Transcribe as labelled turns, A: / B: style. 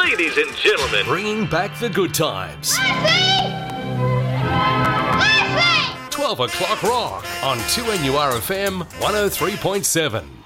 A: Ladies and gentlemen,
B: bringing back the good times. 12 o'clock rock on 2NURFM 103.7.